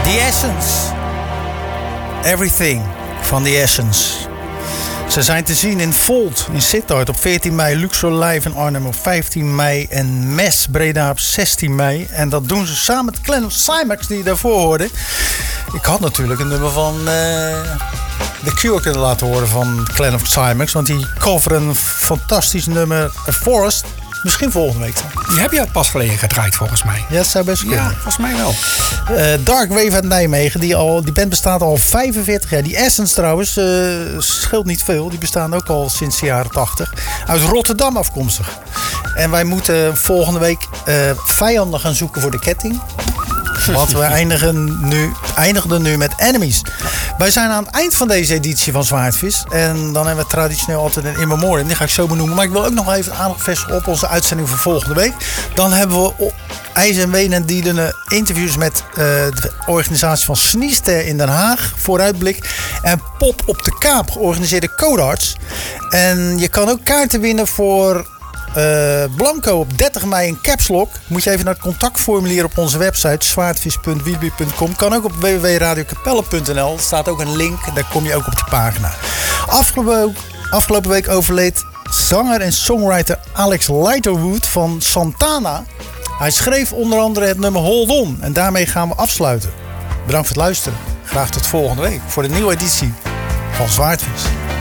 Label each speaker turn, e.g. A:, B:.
A: The Essence. Everything van The Essence. Ze zijn te zien in Volt in Sittard op 14 mei, Luxor Live in Arnhem op 15 mei en Mes Breda op 16 mei. En dat doen ze samen met Clan of Cymax die je daarvoor hoorde. Ik had natuurlijk een nummer van The Cure kunnen laten horen van Clan of Cymax, want die coveren een fantastisch nummer, A Forest. Misschien volgende week dan.
B: Die heb je pas geleden gedraaid volgens mij.
A: Ja, dat zou best kunnen.
B: Ja, volgens mij wel.
A: Dark Wave uit Nijmegen. Die band bestaat al 45 jaar. Die Essence trouwens, scheelt niet veel. Die bestaan ook al sinds de jaren 80. Uit Rotterdam afkomstig. En wij moeten volgende week vijanden gaan zoeken voor de ketting. Want we eindigden nu met Enemies. Wij zijn aan het eind van deze editie van Zwaardvis. En dan hebben we traditioneel altijd een in memoriam. Die ga ik zo benoemen. Maar ik wil ook nog even aandacht vestigen op onze uitzending voor volgende week. Dan hebben we ijs en wenen diedende interviews met de organisatie van Sniester in Den Haag. Vooruitblik. En Pop op de Kaap, georganiseerde Codarts. En je kan ook kaarten winnen voor Blanco op 30 mei in Caps Lock. Moet je even naar het contactformulier op onze website zwaardvis.wielby.com. Kan ook op www.radiokapelle.nl. Er staat ook een link. Daar kom je ook op die pagina. Afgelopen week overleed zanger en songwriter Alex Lighterwood van Santana. Hij schreef onder andere het nummer Hold On. En daarmee gaan we afsluiten. Bedankt voor het luisteren. Graag tot volgende week voor de nieuwe editie van Zwaardvis.